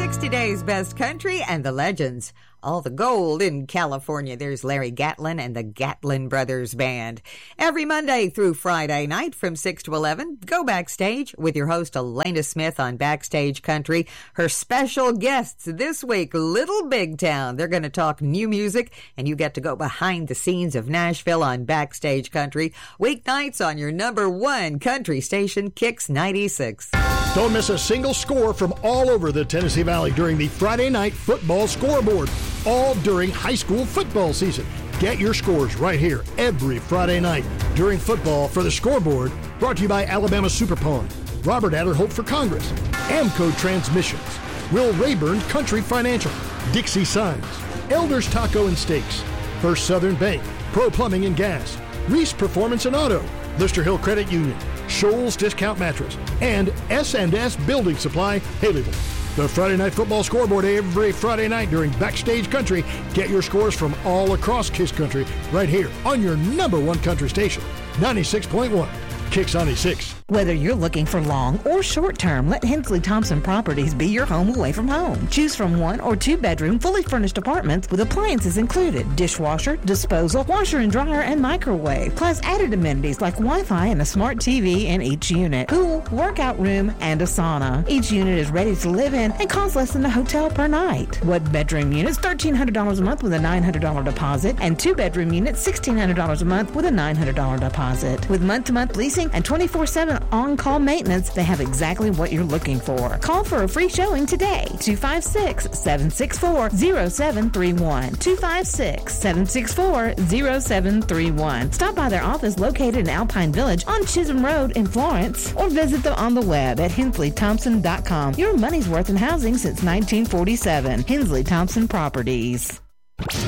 60 Days Best Country and the Legends. All the gold in California. There's Larry Gatlin and the Gatlin Brothers Band. Every Monday through Friday night from 6 to 11, go backstage with your host Elena Smith on Backstage Country. Her special guests this week, Little Big Town. They're going to talk new music, and you get to go behind the scenes of Nashville on Backstage Country. Weeknights on your number one country station, Kicks 96. Don't miss a single score from all over the Tennessee Valley during the Friday Night Football Scoreboard, all during high school football season. Get your scores right here every Friday night during football for the Scoreboard, brought to you by Alabama Super Pawn, Robert Adler Hope for Congress, Amco Transmissions, Will Rayburn Country Financial, Dixie Signs, Elders Taco and Steaks, First Southern Bank, Pro Plumbing and Gas, Reese Performance and Auto, Lister Hill Credit Union, Shoals Discount Mattress, and S&S Building Supply, Haleyville. The Friday Night Football Scoreboard every Friday night during Backstage Country. Get your scores from all across Kiss Country right here on your number one country station, 96.1 Kicks 96. Whether you're looking for long or short term, let Hensley Thompson Properties be your home away from home. Choose from 1 or 2 bedroom, fully furnished apartments with appliances included, dishwasher, disposal, washer and dryer, and microwave, plus added amenities like Wi-Fi and a smart TV in each unit, pool, workout room, and a sauna. Each unit is ready to live in and costs less than a hotel per night. 1 bedroom units, $1,300 a month with a $900 deposit, and 2 bedroom units, $1,600 a month with a $900 deposit. With month-to-month leasing and 24/7 on-call maintenance, they have exactly what you're looking for. Call for a free showing today. 256-764-0731. 256-764-0731. Stop by their office located in Alpine Village on Chisholm Road in Florence, or visit them on the web at hensleythompson.com. Your money's worth in housing since 1947. Hensley Thompson Properties.